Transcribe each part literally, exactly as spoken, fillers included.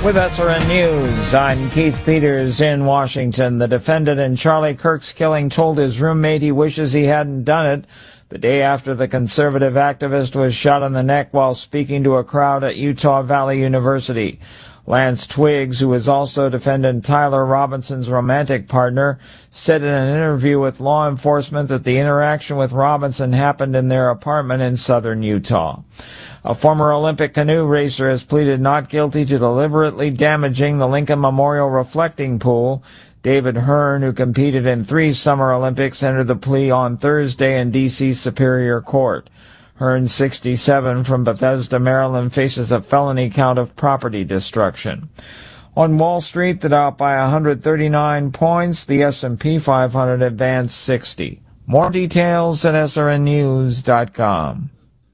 With S R N News, I'm Keith Peters in Washington. The defendant in Charlie Kirk's killing told his roommate he wishes he hadn't done it the day after the conservative activist was shot in the neck while speaking to a crowd at Utah Valley University. Lance Twiggs, who is also defendant Tyler Robinson's romantic partner, said in an interview with law enforcement that the interaction with Robinson happened in their apartment in southern Utah. A former Olympic canoe racer has pleaded not guilty to deliberately damaging the Lincoln Memorial reflecting pool. David Hearn, who competed in three Summer Olympics, entered the plea on Thursday in D C Superior Court. Hearn, sixty-seven, from Bethesda, Maryland, faces a felony count of property destruction. On Wall Street, the Dow by one hundred thirty-nine points, the S and P five hundred advanced sixty. More details at S R N news dot com.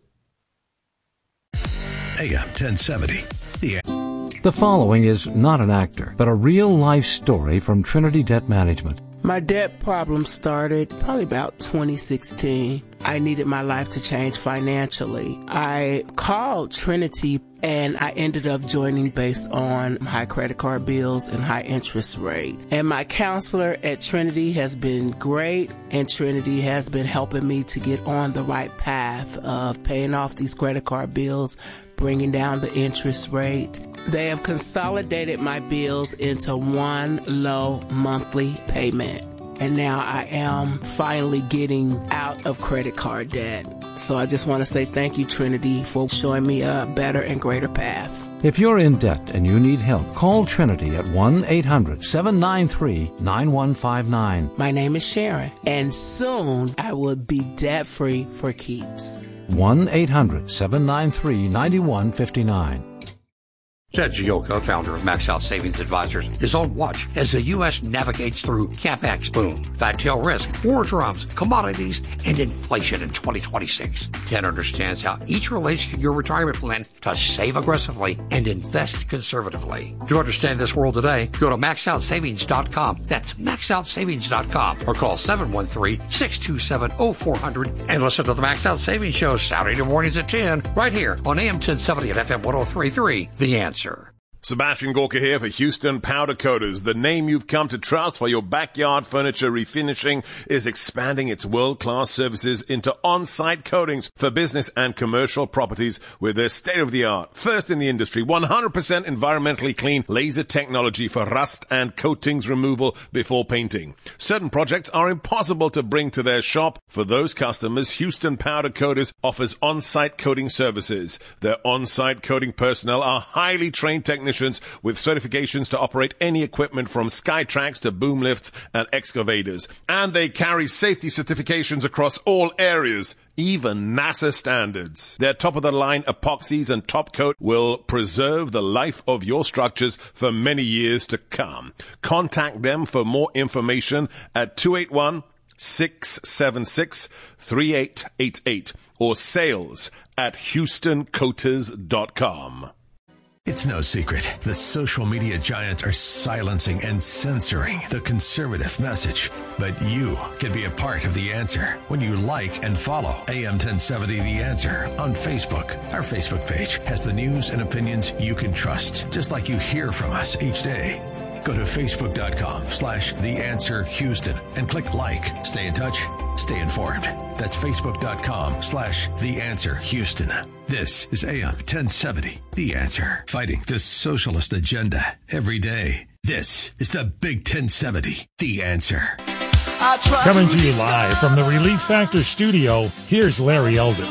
A M ten seventy. The The following is not an actor, but a real-life story from Trinity Debt Management. My debt problem started probably about twenty sixteen. I needed my life to change financially. I called Trinity and I ended up joining based on high credit card bills and high interest rate. And my counselor at Trinity has been great, and Trinity has been helping me to get on the right path of paying off these credit card bills, bringing down the interest rate. They have consolidated my bills into one low monthly payment. And now I am finally getting out of credit card debt. So I just want to say thank you, Trinity, for showing me a better and greater path. If you're in debt and you need help, call Trinity at one eight hundred seven nine three nine one five nine. My name is Sharon, and soon I will be debt-free for keeps. one eight hundred seven nine three nine one five nine. Ted Gioka, founder of Max Out Savings Advisors, is on watch as the U S navigates through CapEx boom, fat tail risk, war drums, commodities, and inflation in twenty twenty-six. Ted understands how each relates to your retirement plan to save aggressively and invest conservatively. To understand this world today, go to max out savings dot com. That's max out savings dot com, or call seven one three, six two seven, zero four zero zero and listen to the Max Out Savings Show Saturday mornings at ten, right here on A M ten seventy and F M one oh three point three. The Answer. Sebastian Gorka here for Houston Powder Coaters. The name you've come to trust for your backyard furniture refinishing is expanding its world-class services into on-site coatings for business and commercial properties with their state-of-the-art, first in the industry, one hundred percent environmentally clean laser technology for rust and coatings removal before painting. Certain projects are impossible to bring to their shop. For those customers, Houston Powder Coaters offers on-site coating services. Their on-site coating personnel are highly trained technicians with certifications to operate any equipment from Skytrax to boom lifts and excavators. And they carry safety certifications across all areas, even NASA standards. Their top-of-the-line epoxies and top coat will preserve the life of your structures for many years to come. Contact them for more information at two eight one, six seven six, three eight eight eight or sales at houston coaters dot com. It's no secret. The social media giants are silencing and censoring the conservative message. But you can be a part of the answer when you like and follow A M ten seventy The Answer on Facebook. Our Facebook page has the news and opinions you can trust, just like you hear from us each day. Go to facebook.com slash The Answer Houston and click like. Stay in touch. Stay informed. That's facebook.com slash The Answer Houston. This is A M ten seventy, The Answer. Fighting the socialist agenda every day. This is the Big ten seventy, The Answer. Coming to you live from the Relief Factor studio, here's Larry Elder.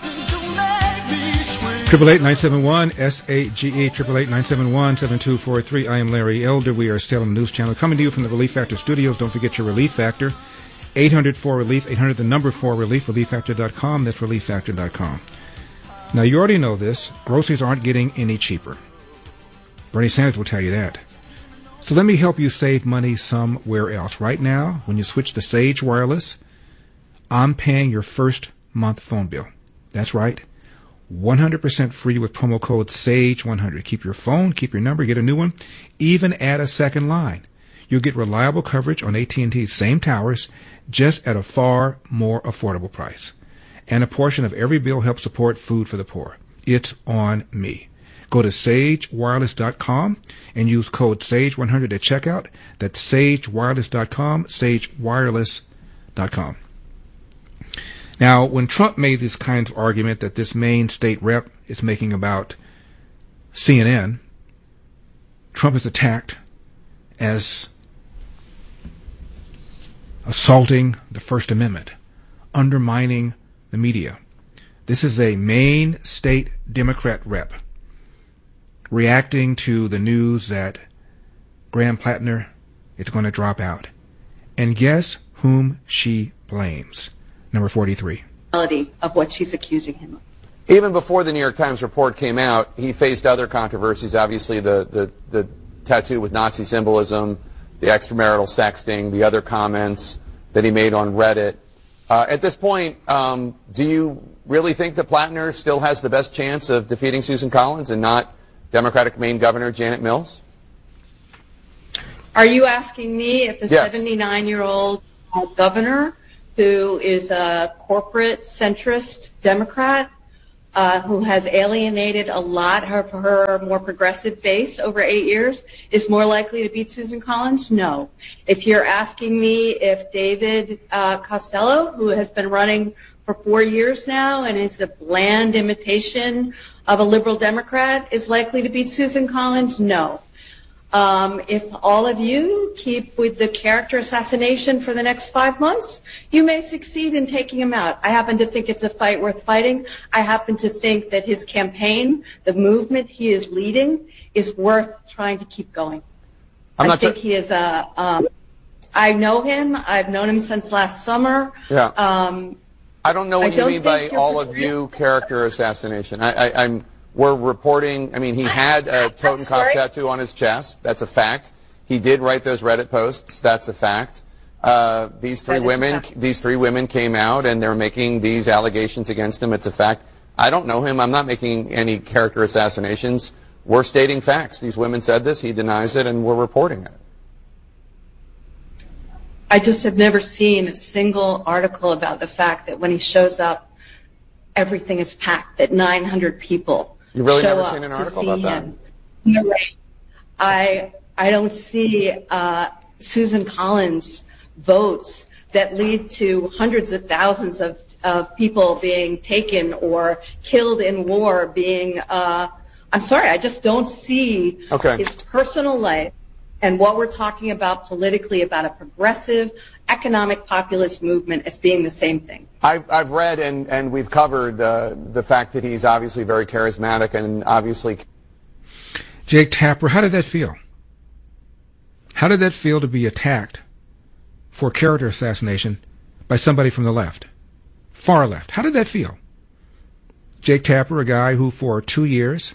Triple eight nine seven one S A G E triple eight nine seven one seven two four three. I am Larry Elder. We are still on the news channel coming to you from the Relief Factor studios. Don't forget your Relief Factor. eight hundred four relief, eight hundred the number four relief, relief factor dot com. That's relief factor dot com. Now you already know this. Groceries aren't getting any cheaper. Bernie Sanders will tell you that. So let me help you save money somewhere else. Right now, when you switch to Sage Wireless, I'm paying your first month phone bill. That's right. one hundred percent free with promo code SAGE one hundred. Keep your phone, keep your number, get a new one, even add a second line. You'll get reliable coverage on A T and T's same towers, just at a far more affordable price. And a portion of every bill helps support food for the poor. It's on me. Go to sage wireless dot com and use code sage one hundred at checkout. That's sage wireless dot com, sage wireless dot com. Now, when Trump made this kind of argument that this Maine state rep is making about C N N, Trump is attacked as assaulting the First Amendment, undermining the media. This is a Maine state Democrat rep reacting to the news that Graham Plattner is going to drop out. And guess whom she blames? Number forty-three. Of what she's accusing him of. Even before the New York Times report came out, he faced other controversies. Obviously, the, the, the tattoo with Nazi symbolism, the extramarital sexting, the other comments that he made on Reddit. Uh, at this point, um, do you really think that Plattner still has the best chance of defeating Susan Collins and not Democratic Maine Governor Janet Mills? Are you asking me if the Yes. seventy-nine-year-old uh, governor who is a corporate centrist Democrat uh, who has alienated a lot of her more progressive base over eight years is more likely to beat Susan Collins? No. If you're asking me if David uh, Costello, who has been running for four years now and is a bland imitation of a liberal Democrat, is likely to beat Susan Collins? No. Um, if all of you keep with the character assassination for the next five months, you may succeed in taking him out. I happen to think it's a fight worth fighting. I happen to think that his campaign, the movement he is leading, is worth trying to keep going. I'm I not think sure. he is a, um, I know him. I've known him since last summer. Yeah. Um, I don't know what I you don't mean by think you're all of portraying- you character assassination. I, I, I'm we're reporting. I mean, he had a Totenkopf sorry? tattoo on his chest. That's a fact. He did write those Reddit posts. That's a fact. Uh, these three That is a women, fact. these three women came out and they're making these allegations against him. It's a fact. I don't know him. I'm not making any character assassinations. We're stating facts. These women said this. He denies it, and we're reporting it. I just have never seen a single article about the fact that when he shows up, everything is packed, that nine hundred people You've really show never up seen an to article see about that? him. No way. I, I don't see uh, Susan Collins votes that lead to hundreds of thousands of, of people being taken or killed in war being, uh, I'm sorry, I just don't see Okay. his personal life and what we're talking about politically about a progressive economic populist movement as being the same thing. I've, I've read and, and we've covered uh, the fact that he's obviously very charismatic and obviously. Jake Tapper, how did that feel? How did that feel to be attacked for character assassination by somebody from the left, far left? How did that feel? Jake Tapper, a guy who for two years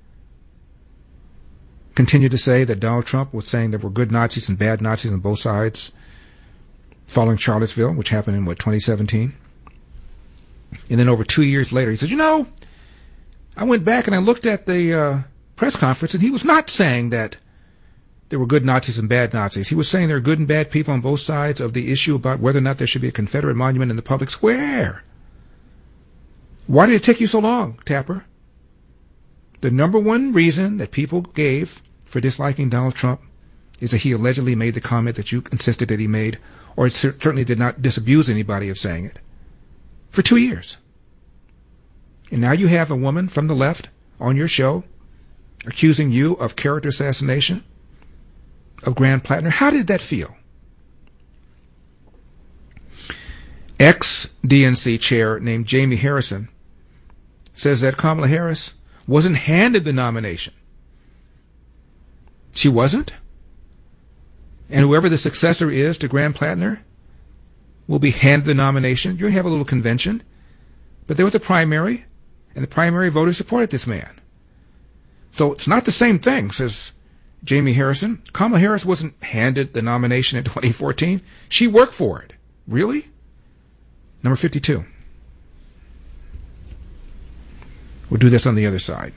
continued to say that Donald Trump was saying there were good Nazis and bad Nazis on both sides following Charlottesville, which happened in, what, twenty seventeen? And then over two years later, he said, you know, I went back and I looked at the uh, press conference, and he was not saying that there were good Nazis and bad Nazis. He was saying there are good and bad people on both sides of the issue about whether or not there should be a Confederate monument in the public square. Why did it take you so long, Tapper? The number one reason that people gave for disliking Donald Trump is that he allegedly made the comment that you insisted that he made, or it certainly did not disabuse anybody of saying it, for two years. And now you have a woman from the left on your show accusing you of character assassination of Graham Plattner. How did that feel? Ex-D N C chair named Jamie Harrison says that Kamala Harris wasn't handed the nomination. She wasn't? And whoever the successor is to Graham Plattner will be handed the nomination. You have a little convention. But there was a primary, and the primary voters supported this man. So it's not the same thing, says Jamie Harrison. Kamala Harris wasn't handed the nomination in twenty fourteen. She worked for it. Really? Number fifty-two. We'll do this on the other side.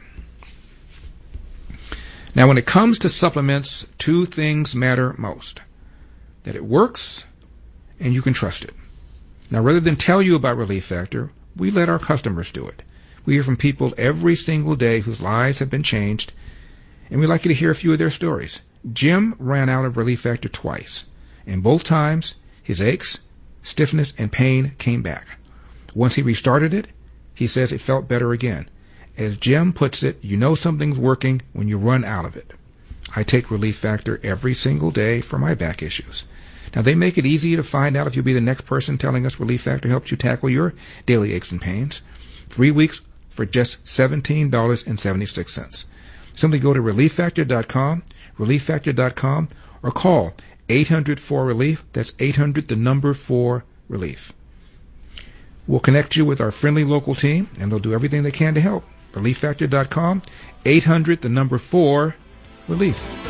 Now, when it comes to supplements, two things matter most. That it works and you can trust it. Now, rather than tell you about Relief Factor, we let our customers do it. We hear from people every single day whose lives have been changed, and we'd like you to hear a few of their stories. Jim ran out of Relief Factor twice, and both times his aches, stiffness, and pain came back. Once he restarted it, he says it felt better again. As Jim puts it, you know something's working when you run out of it. I take Relief Factor every single day for my back issues. Now, they make it easy to find out if you'll be the next person telling us Relief Factor helps you tackle your daily aches and pains. Three weeks for just seventeen dollars and seventy-six cents. Simply go to relief factor dot com, relief factor dot com, or call eight hundred four relief. That's eight hundred, the number four, relief. We'll connect you with our friendly local team, and they'll do everything they can to help. relief factor dot com, eight hundred, the number four, relief.